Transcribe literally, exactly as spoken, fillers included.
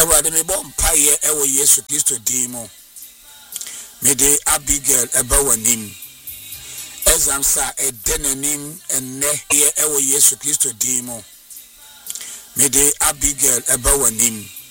Awurade me bɔ mpaeɛ ɛwɔ Yesu Kristo din mu. Me de Abigail ɛba w'anim. Ezam sa ɛdɛ n'anim ɛnnɛ yɛ ɛwɔ Yesu Kristo din mu. Me de Abigail ɛba w'anim.